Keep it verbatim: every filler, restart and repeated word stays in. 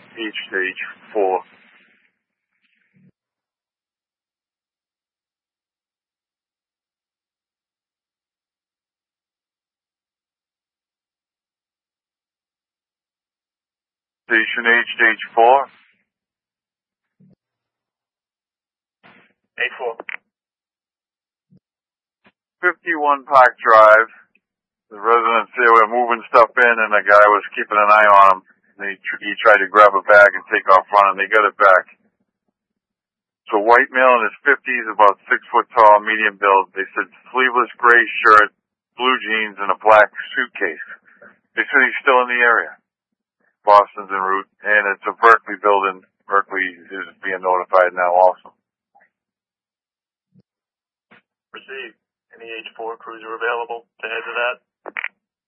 H to H four. Station H to H four. H four. fifty-one Park Drive. The residents there were moving stuff in, and the guy was keeping an eye on him. He, he tried to grab a bag and take off running. They got it back. So white male in his fifties, about six foot tall, medium build. They said sleeveless gray shirt, blue jeans, and a black suitcase. They said he's still in the area. Boston's en route, and it's a Berkeley building. Berkeley is being notified now also. Received. Any H four cruiser available to head to that?